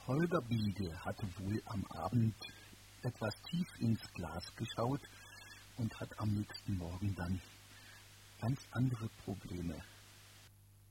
Holger Biege hatte wohl am Abend etwas tief ins Glas geschaut und hat am nächsten Morgen dann ganz andere Probleme